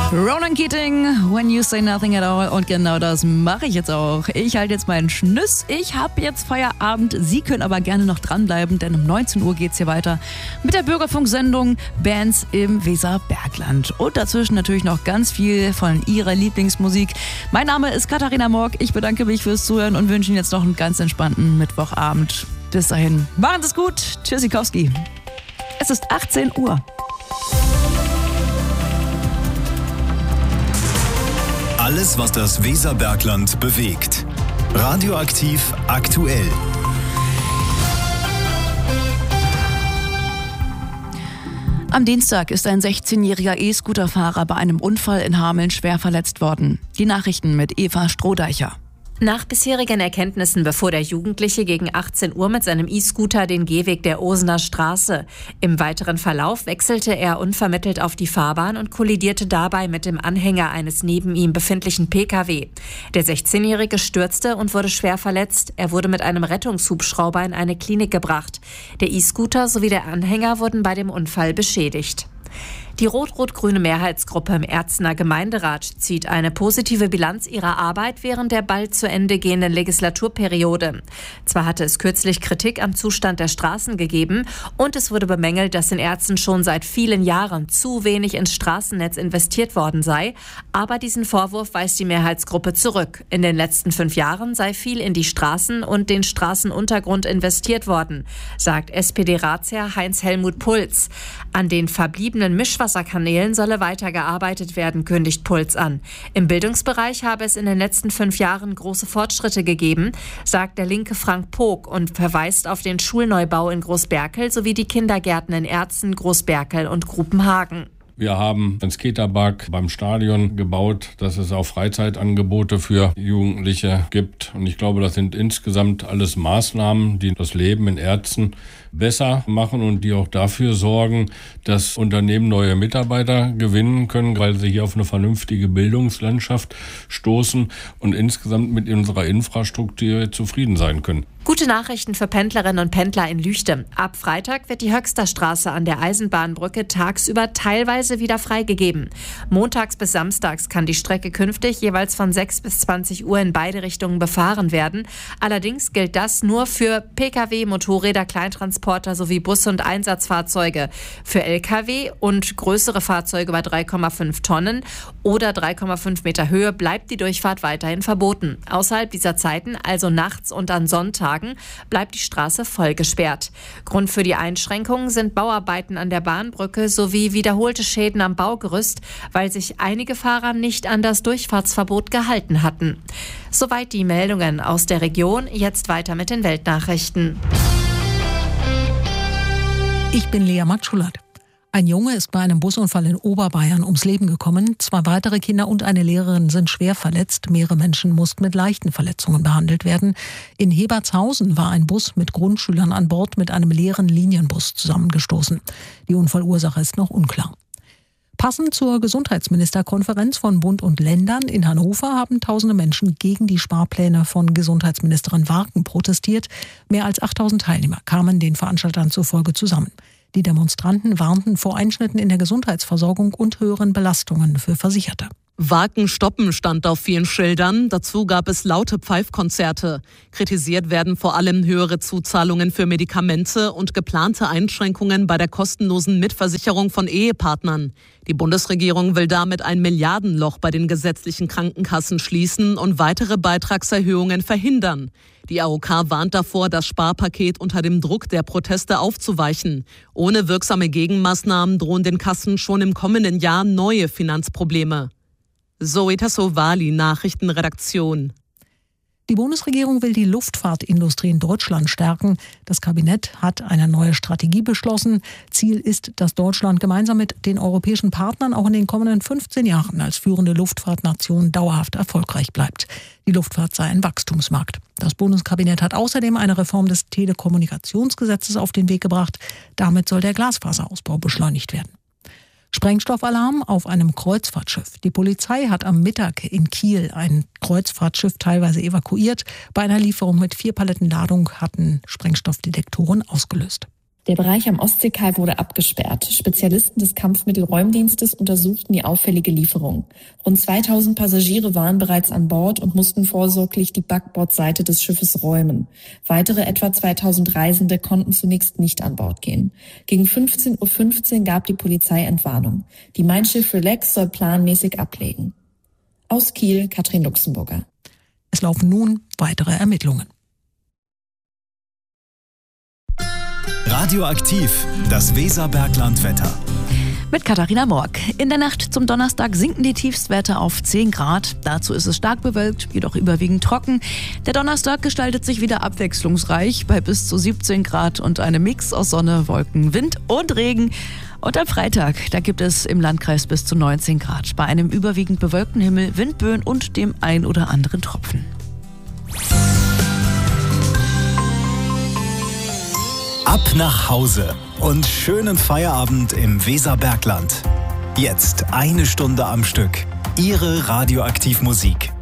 Ronan Keating, When You Say Nothing at All. Und genau das mache ich jetzt auch. Ich halte jetzt meinen Schnüss. Ich habe jetzt Feierabend. Sie können aber gerne noch dranbleiben, denn um 19 Uhr geht es hier weiter mit der Bürgerfunksendung Bands im Weserbergland. Und dazwischen natürlich noch ganz viel von Ihrer Lieblingsmusik. Mein Name ist Katharina Morg. Ich bedanke mich fürs Zuhören und wünsche Ihnen jetzt noch einen ganz entspannten Mittwochabend. Bis dahin. Machen Sie es gut. Tschüssikowski. Es ist 18 Uhr. Alles, was das Weserbergland bewegt. Radioaktiv aktuell. Am Dienstag ist ein 16-jähriger E-Scooter-Fahrer bei einem Unfall in Hameln schwer verletzt worden. Die Nachrichten mit Eva Strohdeicher. Nach bisherigen Erkenntnissen befuhr der Jugendliche gegen 18 Uhr mit seinem E-Scooter den Gehweg der Osener Straße. Im weiteren Verlauf wechselte er unvermittelt auf die Fahrbahn und kollidierte dabei mit dem Anhänger eines neben ihm befindlichen Pkw. Der 16-Jährige stürzte und wurde schwer verletzt. Er wurde mit einem Rettungshubschrauber in eine Klinik gebracht. Der E-Scooter sowie der Anhänger wurden bei dem Unfall beschädigt. Die rot-rot-grüne Mehrheitsgruppe im Erzner Gemeinderat zieht eine positive Bilanz ihrer Arbeit während der bald zu Ende gehenden Legislaturperiode. Zwar hatte es kürzlich Kritik am Zustand der Straßen gegeben und es wurde bemängelt, dass in Erzen schon seit vielen Jahren zu wenig ins Straßennetz investiert worden sei, aber diesen Vorwurf weist die Mehrheitsgruppe zurück. In den letzten 5 Jahren sei viel in die Straßen und den Straßenuntergrund investiert worden, sagt SPD-Ratsherr Heinz-Helmut Pulz. An den verbliebenen Mischwasserkanälen solle weitergearbeitet werden, kündigt Pulz an. Im Bildungsbereich habe es in den letzten 5 Jahren große Fortschritte gegeben, sagt der linke Frank Pog und verweist auf den Schulneubau in Großberkel sowie die Kindergärten in Erzen, Großberkel und Grupenhagen. Wir haben einen Skaterpark beim Stadion gebaut, dass es auch Freizeitangebote für Jugendliche gibt. Und ich glaube, das sind insgesamt alles Maßnahmen, die das Leben in Erzen besser machen und die auch dafür sorgen, dass Unternehmen neue Mitarbeiter gewinnen können, weil sie hier auf eine vernünftige Bildungslandschaft stoßen und insgesamt mit unserer Infrastruktur zufrieden sein können. Gute Nachrichten für Pendlerinnen und Pendler in Lüchte. Ab Freitag wird die Höxterstraße an der Eisenbahnbrücke tagsüber teilweise wieder freigegeben. Montags bis samstags kann die Strecke künftig jeweils von 6 bis 20 Uhr in beide Richtungen befahren werden. Allerdings gilt das nur für Pkw, Motorräder, Kleintransporter sowie Busse und Einsatzfahrzeuge. Für Lkw und größere Fahrzeuge über 3,5 Tonnen oder 3,5 Meter Höhe bleibt die Durchfahrt weiterhin verboten. Außerhalb dieser Zeiten, also nachts und an Sonntagen, bleibt die Straße voll gesperrt. Grund für die Einschränkungen sind Bauarbeiten an der Bahnbrücke sowie wiederholte Schäden am Baugerüst, weil sich einige Fahrer nicht an das Durchfahrtsverbot gehalten hatten. Soweit die Meldungen aus der Region. Jetzt weiter mit den Weltnachrichten. Ich bin Lea Matschulat. Ein Junge ist bei einem Busunfall in Oberbayern ums Leben gekommen. 2 weitere Kinder und eine Lehrerin sind schwer verletzt. Mehrere Menschen mussten mit leichten Verletzungen behandelt werden. In Hebertshausen war ein Bus mit Grundschülern an Bord mit einem leeren Linienbus zusammengestoßen. Die Unfallursache ist noch unklar. Passend zur Gesundheitsministerkonferenz von Bund und Ländern in Hannover haben tausende Menschen gegen die Sparpläne von Gesundheitsministerin Warken protestiert. Mehr als 8000 Teilnehmer kamen den Veranstaltern zufolge zusammen. Die Demonstranten warnten vor Einschnitten in der Gesundheitsversorgung und höheren Belastungen für Versicherte. Warken stoppen stand auf vielen Schildern. Dazu gab es laute Pfeifkonzerte. Kritisiert werden vor allem höhere Zuzahlungen für Medikamente und geplante Einschränkungen bei der kostenlosen Mitversicherung von Ehepartnern. Die Bundesregierung will damit ein Milliardenloch bei den gesetzlichen Krankenkassen schließen und weitere Beitragserhöhungen verhindern. Die AOK warnt davor, das Sparpaket unter dem Druck der Proteste aufzuweichen. Ohne wirksame Gegenmaßnahmen drohen den Kassen schon im kommenden Jahr neue Finanzprobleme. Zoe Tassovali, Nachrichtenredaktion. Die Bundesregierung will die Luftfahrtindustrie in Deutschland stärken. Das Kabinett hat eine neue Strategie beschlossen. Ziel ist, dass Deutschland gemeinsam mit den europäischen Partnern auch in den kommenden 15 Jahren als führende Luftfahrtnation dauerhaft erfolgreich bleibt. Die Luftfahrt sei ein Wachstumsmarkt. Das Bundeskabinett hat außerdem eine Reform des Telekommunikationsgesetzes auf den Weg gebracht. Damit soll der Glasfaserausbau beschleunigt werden. Sprengstoffalarm auf einem Kreuzfahrtschiff. Die Polizei hat am Mittag in Kiel ein Kreuzfahrtschiff teilweise evakuiert. Bei einer Lieferung mit 4 Paletten Ladung hatten Sprengstoffdetektoren ausgelöst. Der Bereich am Ostseekai wurde abgesperrt. Spezialisten des Kampfmittelräumdienstes untersuchten die auffällige Lieferung. Rund 2000 Passagiere waren bereits an Bord und mussten vorsorglich die Backbordseite des Schiffes räumen. Weitere etwa 2000 Reisende konnten zunächst nicht an Bord gehen. Gegen 15:15 Uhr gab die Polizei Entwarnung. Die Mein Schiff Relax soll planmäßig ablegen. Aus Kiel, Katrin Luxemburger. Es laufen nun weitere Ermittlungen. Radioaktiv, das Weserberglandwetter. Mit Katharina Morg. In der Nacht zum Donnerstag sinken die Tiefstwerte auf 10 Grad. Dazu ist es stark bewölkt, jedoch überwiegend trocken. Der Donnerstag gestaltet sich wieder abwechslungsreich bei bis zu 17 Grad und einem Mix aus Sonne, Wolken, Wind und Regen. Und am Freitag, da gibt es im Landkreis bis zu 19 Grad. Bei einem überwiegend bewölkten Himmel, Windböen und dem ein oder anderen Tropfen. Ab nach Hause und schönen Feierabend im Weserbergland. Jetzt 1 Stunde am Stück. Ihre Radioaktivmusik.